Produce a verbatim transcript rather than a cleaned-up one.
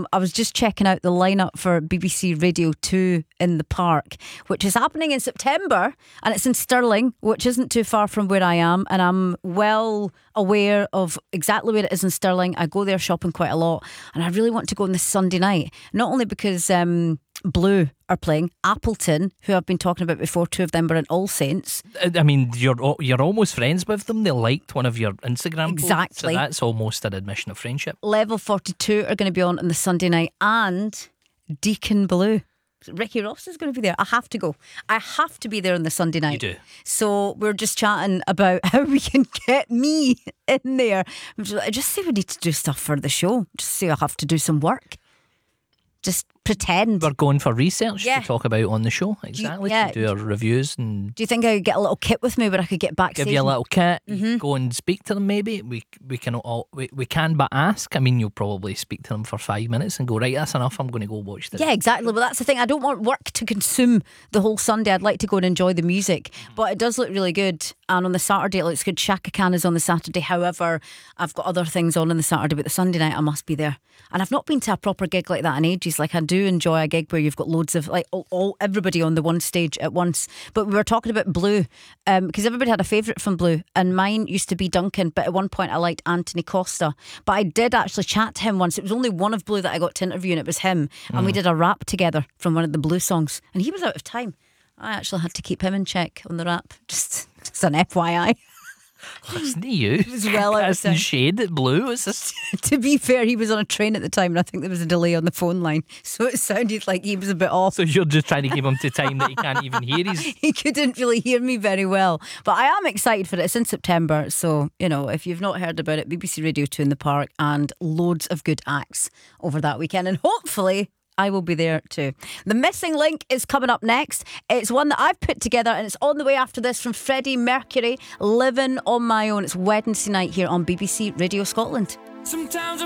I was just checking out the lineup for B B C Radio two in the Park, which is happening in September, and it's in Stirling, which isn't too far from where I am, and I'm well aware of exactly where it is in Stirling. I go there shopping quite a lot, and I really want to go on this Sunday night, not only because um, Blue are playing, Appleton, who I've been talking about before, two of them were in All Saints. I mean, you're you're almost friends with them. They liked one of your Instagram posts, exactly. so that's almost an admission of friendship. Level forty-two are going to be on on the Sunday night, and Deacon Blue. Ricky Ross is going to be there. I have to go. I have to be there on the Sunday night. You do. So we're just chatting about how we can get me in there. I just say we need to do stuff for the show. Just say I have to do some work. Just pretend. We're going for research yeah. to talk about on the show. Exactly. Do you, yeah. To do our reviews. And do you think I could get a little kit with me where I could get backstage? give you a little kit, mm-hmm. go and speak to them maybe. We we can all we, we can but ask. I mean, you'll probably speak to them for five minutes and go, right, that's enough, I'm going to go watch this. Yeah, exactly. But that's the thing, I don't want work to consume the whole Sunday. I'd like to go and enjoy the music. Mm-hmm. But it does look really good. And on the Saturday it looks good. Shaka Khan is on the Saturday. However, I've got other things on on the Saturday, but the Sunday night I must be there. And I've not been to a proper gig like that in ages. Like, I do enjoy a gig where you've got loads of like all, all everybody on the one stage at once. But we were talking about Blue um, because everybody had a favourite from Blue, and mine used to be Duncan, but at one point I liked Anthony Costa. But I did actually chat to him once. It was only one of Blue that I got to interview, and it was him, and mm. we did a rap together from one of the Blue songs, and he was out of time. I actually had to keep him in check on the rap. Just, just an F Y I. Listen to you. He was well out of time. Shade at Blue. Is this? To be fair, he was on a train at the time, and I think there was a delay on the phone line, so it sounded like he was a bit off. So you're just trying to keep him to time that he can't even hear. He's... He couldn't really hear me very well. But I am excited for it. It's in September, so you know, if you've not heard about it, B B C Radio two in the Park, and loads of good acts over that weekend, and hopefully I will be there too. The Missing Link is coming up next. It's one that I've put together, and it's on the way after this from Freddie Mercury, Living on My Own. It's Wednesday night here on B B C Radio Scotland. Sometimes I